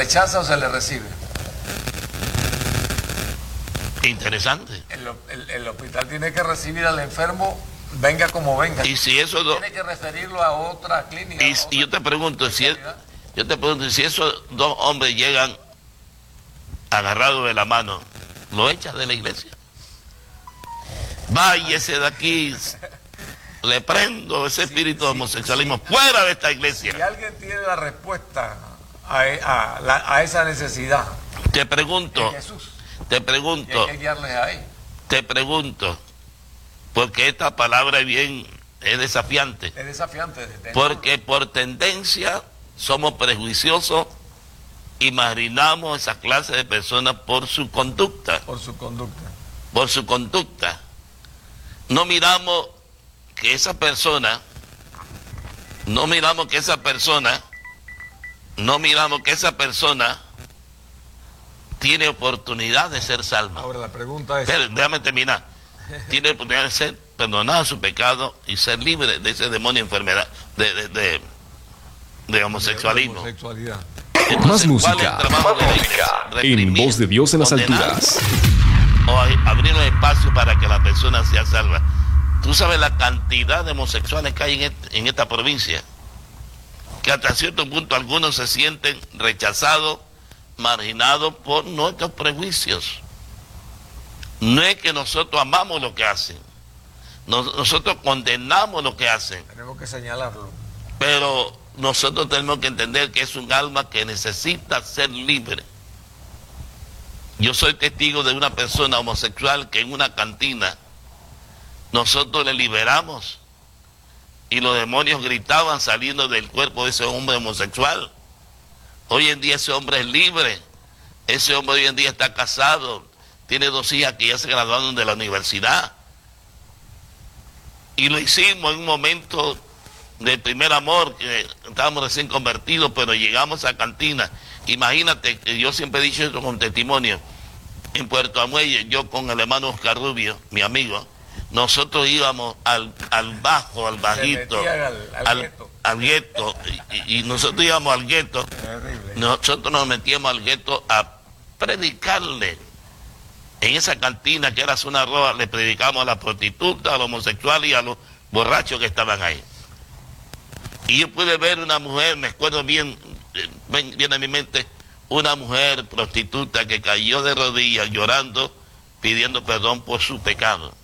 rechaza o se le recibe? Interesante. El hospital tiene que recibir al enfermo, venga como venga. Y si eso tiene que referirlo a otra clínica. Y yo te pregunto, si esos dos hombres llegan agarrados de la mano, ¿lo echas de la iglesia? Váyase de aquí, le prendo ese espíritu de homosexualismo fuera de esta iglesia. Si alguien tiene la respuesta a esa necesidad, te pregunto, Jesús. Te pregunto, hay que guiarles ahí. Te pregunto, porque esta palabra es desafiante. Es desafiante. Porque por tendencia somos prejuiciosos y marginamos a esa clase de personas por su conducta. Por su conducta. Por su conducta. No miramos que esa persona, tiene oportunidad de ser salva. Ahora la pregunta es... Pero déjame terminar. Tiene oportunidad de ser perdonado su pecado y ser libre de ese demonio de enfermedad, de homosexualismo. homosexualidad. Entonces, más música, en Voz de Dios en las alturas. O abrir un espacio para que la persona sea salva. Tú sabes la cantidad de homosexuales que hay en esta provincia, que hasta cierto punto algunos se sienten rechazados, marginados por nuestros prejuicios. No es que nosotros amamos lo que hacen, nosotros condenamos lo que hacen. Tenemos que señalarlo. Pero nosotros tenemos que entender que es un alma que necesita ser libre. Yo soy testigo de una persona homosexual que en una cantina nosotros le liberamos y los demonios gritaban saliendo del cuerpo de ese hombre homosexual. Hoy en día ese hombre es libre, ese hombre hoy en día está casado, tiene 2 hijas que ya se graduaron de la universidad. Y lo hicimos en un momento de primer amor, que estábamos recién convertidos, pero llegamos a cantina. Imagínate, yo siempre he dicho esto con testimonio, en Puerto Amuelle, yo con el hermano Oscar Rubio, mi amigo, nosotros íbamos al bajo, al bajito, al gueto, y nosotros íbamos al gueto, nosotros nos metíamos al gueto a predicarle. En esa cantina que era zona roja, le predicamos a las prostitutas, a los homosexuales y a los borrachos que estaban ahí. Y yo pude ver una mujer, me acuerdo bien a mi mente, una mujer prostituta que cayó de rodillas llorando, pidiendo perdón por su pecado.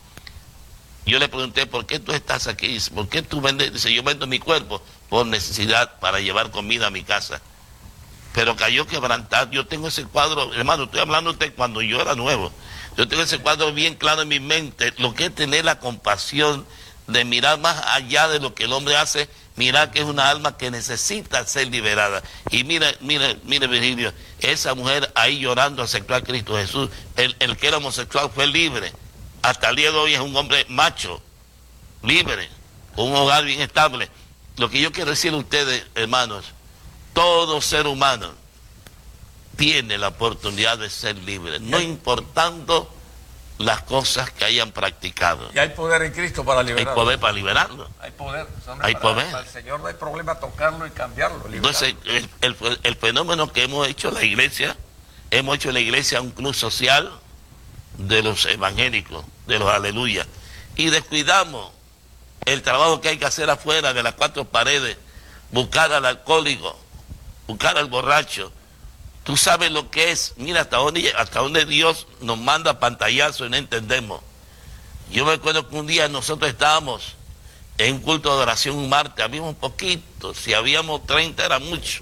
Yo le pregunté, ¿por qué tú estás aquí? Dice, ¿por qué tú vendes? Dice, yo vendo mi cuerpo por necesidad para llevar comida a mi casa. Pero cayó quebrantado. Yo tengo ese cuadro, hermano, estoy hablando de cuando yo era nuevo. Yo tengo ese cuadro bien claro en mi mente, lo que es tener la compasión de mirar más allá de lo que el hombre hace, mirar que es una alma que necesita ser liberada. Y mire, Virgilio, esa mujer ahí llorando aceptó a Cristo Jesús. El que era homosexual fue libre. Hasta el día de hoy es un hombre macho, libre, con un hogar bien estable. Lo que yo quiero decirle a ustedes, hermanos, todo ser humano tiene la oportunidad de ser libre, no importando las cosas que hayan practicado. Y hay poder en Cristo para liberarlo. Hay poder para liberarlo. Hay poder. Hay poder. Para el Señor no hay problema tocarlo y cambiarlo. Entonces, el fenómeno que hemos hecho la iglesia, hemos hecho la iglesia un club social de los evangélicos, de los aleluya, y descuidamos el trabajo que hay que hacer afuera de las 4 paredes, buscar al alcohólico, buscar al borracho. Tú sabes lo que es, mira hasta dónde Dios nos manda pantallazo y no entendemos. Yo me acuerdo que un día nosotros estábamos en un culto de adoración un martes, habíamos poquitos, si habíamos 30 era mucho.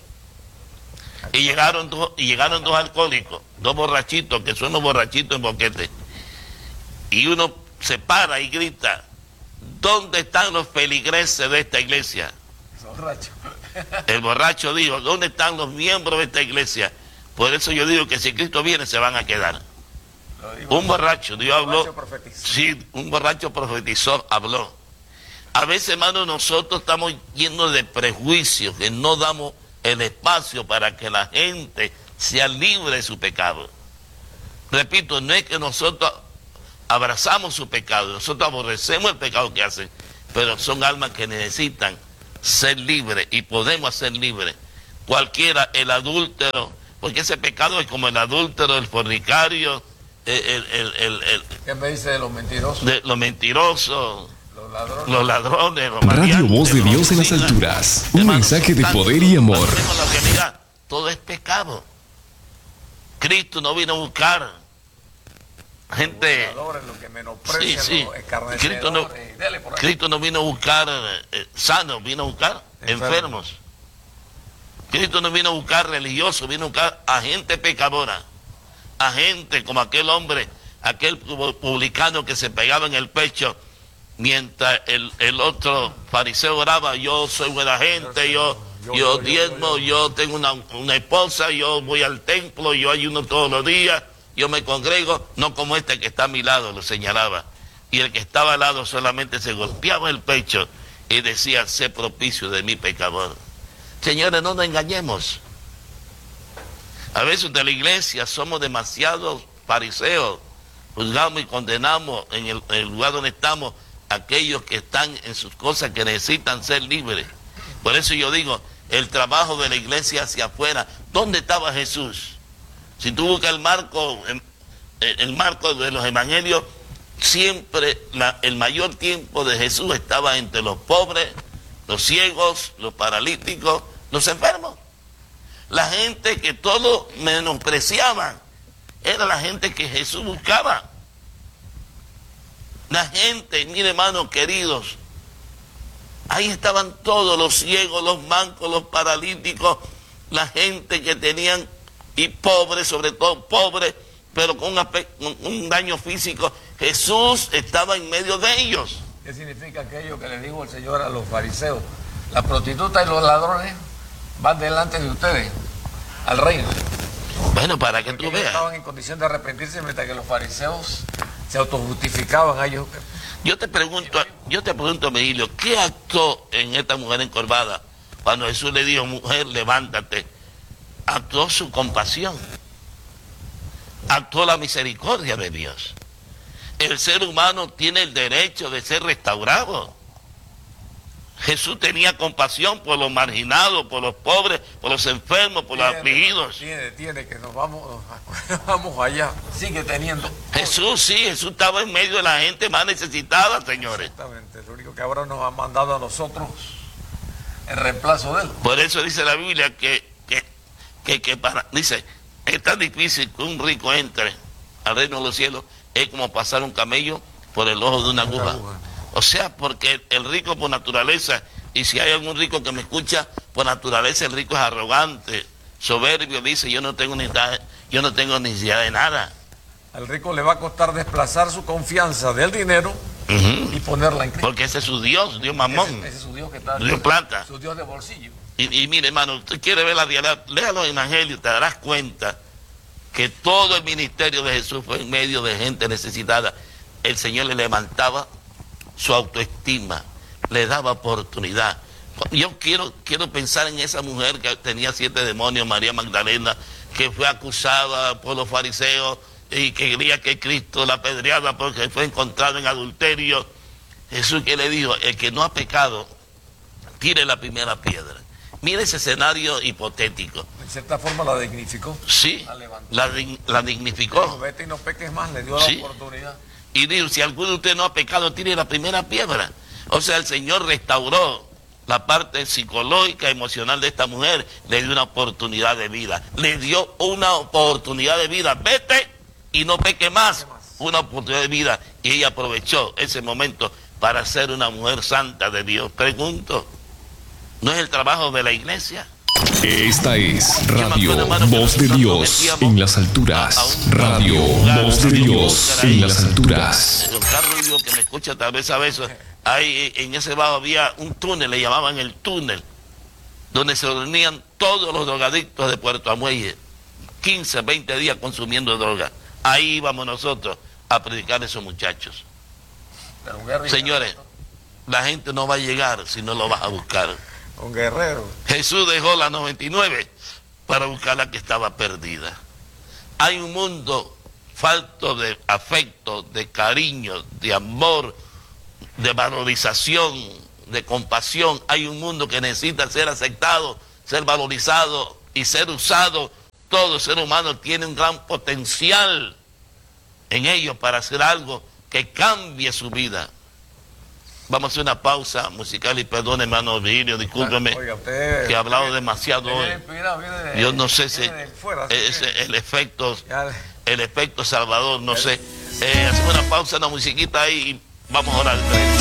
Y llegaron dos alcohólicos, 2 borrachitos, que son los borrachitos en boquete. Y uno se para y grita, ¿dónde están los feligreses de esta iglesia? El borracho dijo, ¿dónde están los miembros de esta iglesia? Por eso yo digo que si Cristo viene se van a quedar. Un borracho, Dios habló. Sí, un borracho profetizó, habló. A veces, hermano, nosotros estamos llenos de prejuicios, que no damos el espacio para que la gente sea libre de su pecado. Repito, no es que nosotros abrazamos su pecado, nosotros aborrecemos el pecado que hacen, pero son almas que necesitan ser libres y podemos ser libres cualquiera, el adúltero, porque ese pecado es como el adúltero, el fornicario, ¿Qué me dice de los mentirosos? de los mentirosos, Los ladrones. los Radio maleantes, Voz de los Dios en las asesinos. alturas. Un Hermanos, mensaje de tanto, poder y amor. tenemos la realidad, todo es pecado. Cristo no vino a buscar gente. Los que menosprecian, Sí, sí. los escarnecedores. Dele por ahí. Cristo no vino a buscar sanos, vino a buscar enfermos. Cristo no vino a buscar religiosos, vino a buscar a gente pecadora, a gente como aquel hombre, aquel publicano que se pegaba en el pecho mientras el otro fariseo oraba: yo soy buena gente, yo diezmo, yo tengo una esposa, yo voy al templo, yo ayuno todos los días, yo me congrego, no como este que está a mi lado, lo señalaba. Y el que estaba al lado solamente se golpeaba el pecho y decía: sé propicio de mi pecador. Señores, no nos engañemos. A veces de la iglesia somos demasiados fariseos, juzgamos y condenamos en el lugar donde estamos a aquellos que están en sus cosas, que necesitan ser libres. Por eso yo digo, el trabajo de la iglesia hacia afuera. ¿Dónde estaba Jesús? Si tú buscas el marco de los evangelios, siempre el mayor tiempo de Jesús estaba entre los pobres, los ciegos, los paralíticos, los enfermos. La gente que todos menospreciaban era la gente que Jesús buscaba. La gente, mire, hermanos queridos, ahí estaban todos, los ciegos, los mancos, los paralíticos, la gente que tenían, y pobres, sobre todo pobres, pero con un daño físico. Jesús estaba en medio de ellos. ¿Qué significa aquello que le dijo el Señor a los fariseos? La prostituta y los ladrones van delante de ustedes al reino. Bueno, para que tú Ellos veas. estaban en condición de arrepentirse, mientras que los fariseos se autojustificaban a ellos. Yo te pregunto, Mejilio, ¿qué actuó en esta mujer encorvada cuando Jesús le dijo: mujer, levántate? Actuó su compasión, actuó la misericordia de Dios. El ser humano tiene el derecho de ser restaurado. Jesús tenía compasión por los marginados, por los pobres, por los enfermos, por los afligidos. Tiene que nos vamos allá. Sigue teniendo. Jesús estaba en medio de la gente más necesitada, señores. Exactamente. Lo único que ahora nos ha mandado a nosotros en reemplazo de él. Por eso dice la Biblia dice, es tan difícil que un rico entre al reino de los cielos, es como pasar un camello por el ojo de una aguja. O sea, porque el rico por naturaleza, y si hay algún rico que me escucha, por naturaleza el rico es arrogante, soberbio, dice: yo no tengo necesidad de nada. Al rico le va a costar desplazar su confianza del dinero y ponerla en Cristo. Porque ese es su Dios, Dios mamón. Ese es su Dios que está Dios plata. Su Dios de bolsillo. Y mire, hermano, usted quiere ver la realidad, lea los evangelios, te darás cuenta que todo el ministerio de Jesús fue en medio de gente necesitada. El Señor le levantaba su autoestima, le daba oportunidad. Yo quiero pensar en esa mujer que tenía 7 demonios, María Magdalena, que fue acusada por los fariseos y que quería que Cristo la apedreara porque fue encontrado en adulterio. Jesús, que le dijo: el que no ha pecado, tire la primera piedra. Mire ese escenario hipotético. En cierta forma la dignificó. Sí, la dignificó. Dijo: vete y no peques más, le dio la oportunidad. Y dijo: si alguno de ustedes no ha pecado, tire la primera piedra. O sea, el Señor restauró la parte psicológica, emocional de esta mujer, le dio una oportunidad de vida. Le dio una oportunidad de vida. Vete y no peque más. Una oportunidad de vida. Y ella aprovechó ese momento para ser una mujer santa de Dios. Pregunto, ¿no es el trabajo de la iglesia? Esta es Radio Voz de Dios en las alturas. Radio Voz de Dios en las alturas. Don Carlos, yo que me escucha tal vez a veces, ahí en ese bajo había un túnel, le llamaban el túnel, donde se reunían todos los drogadictos de Puerto Amuelle, 15, 20 días consumiendo droga. Ahí íbamos nosotros a predicar a esos muchachos. Señores, la gente no va a llegar si no lo vas a buscar. Un guerrero. Jesús dejó la 99 para buscar la que estaba perdida. Hay un mundo falto de afecto, de cariño, de amor, de valorización, de compasión. Hay un mundo que necesita ser aceptado ser valorizado y ser usado. Todo ser humano tiene un gran potencial en ello para hacer algo que cambie su vida. Vamos a hacer una pausa musical y perdón, hermano Virgilio, discúlpeme. Oiga, usted, que he hablado demasiado hoy. Yo no sé si es el efecto Salvador, no sé. Hacemos una pausa, una musiquita ahí y vamos a orar.